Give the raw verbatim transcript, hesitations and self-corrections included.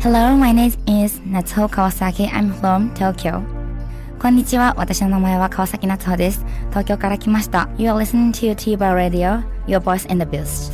Hello, my name is Natsuho Kawasaki. I'm from Tokyo. こんにちは。私の名前は川崎夏穂です。東京から来ました。You are listening to T-Bar Radio, your voice in the boost.